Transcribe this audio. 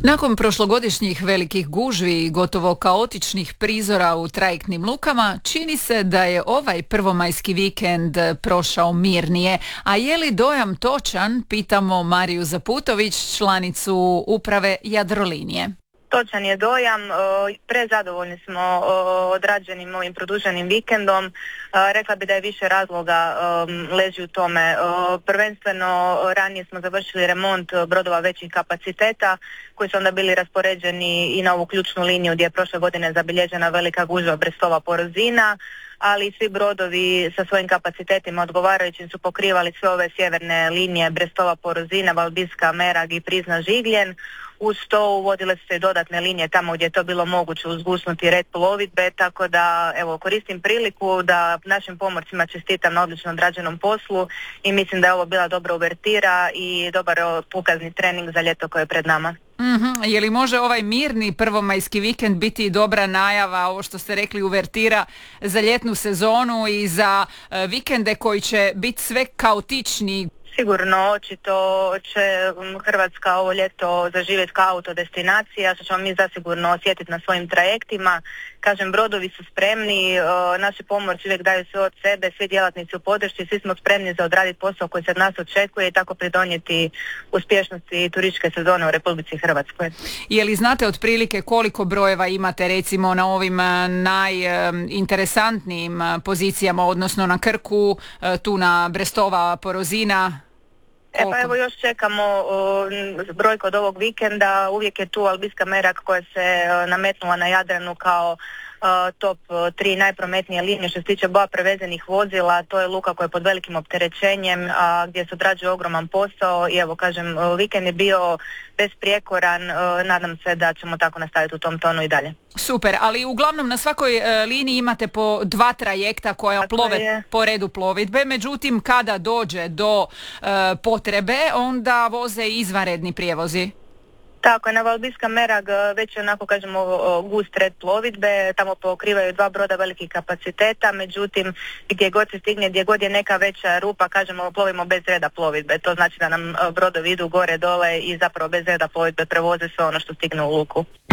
Nakon prošlogodišnjih velikih gužvi i gotovo kaotičnih prizora u trajektnim lukama, čini se da je ovaj prvomajski vikend prošao mirnije. A je li dojam točan, pitamo Mariju Zaputović, članicu uprave Jadrolinije. Točan je dojam, prezadovoljni smo odrađenim ovim produženim vikendom. Rekla bi da je više razloga leži u tome. Prvenstveno ranije smo završili remont brodova većih kapaciteta koji su onda bili raspoređeni i na ovu ključnu liniju gdje je prošle godine zabilježena velika gužva Brestova-Porozina, ali svi brodovi sa svojim kapacitetima odgovarajućim su pokrivali sve ove sjeverne linije Brestova-Porozina, Valbiska-Merag i Prizna-Žigljen. Uz to uvodile su se dodatne linije tamo gdje je to bilo moguće uzgusnuti red plovidbe, tako da evo koristim priliku da našim pomorcima čestitam na odlično odrađenom poslu i mislim da je ovo bila dobra uvertira i dobar pokazni trening za ljeto koje je pred nama. Je li može ovaj mirni prvomajski vikend biti dobra najava, ovo što ste rekli, uvertira za ljetnu sezonu i za vikende koji će biti sve kaotičniji? Sigurno, očito će Hrvatska ovo ljeto zaživjeti kao autodestinacija, što ćemo mi zasigurno osjetiti na svojim trajektima. Kažem, brodovi su spremni, naši pomorci uvijek daju sve od sebe, svi djelatnici u podršci, svi smo spremni za odraditi posao koji se od nas očekuje i tako pridonijeti uspješnosti turističke sezone u Republici Hrvatskoj. Je li znate otprilike koliko brojeva imate recimo na ovim najinteresantnijim pozicijama, odnosno na Krku, tu na Brestova-Porozina? Pa evo još čekamo brojku od ovog vikenda, uvijek je tu Valbiska-Merag koja se nametnula na Jadranu kao top 3 najprometnije linije što se tiče broja prevezenih vozila. To je luka koja je pod velikim opterećenjem, gdje se odrađuje ogroman posao i evo kažem, vikend je bio besprijekoran, nadam se da ćemo tako nastaviti u tom tonu i dalje. Super, ali uglavnom na svakoj liniji imate po 2 trajekta koja plove po redu plovidbe, međutim kada dođe do potrebe onda voze izvanredni prijevozi. Tako je, na Valbiska-Merag već je onako kažemo gust red plovidbe, tamo pokrivaju 2 broda velikih kapaciteta, međutim gdje god se stigne, gdje god je neka veća rupa, kažemo plovimo bez reda plovidbe, to znači da nam brodovi idu gore dole i zapravo bez reda plovidbe prevoze sve ono što stigne u luku.